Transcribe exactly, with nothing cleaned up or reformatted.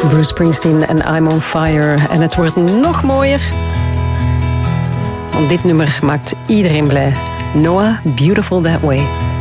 Bruce Springsteen en I'm on Fire. En het wordt nog mooier. Want dit nummer maakt iedereen blij. Noah, Beautiful That Way.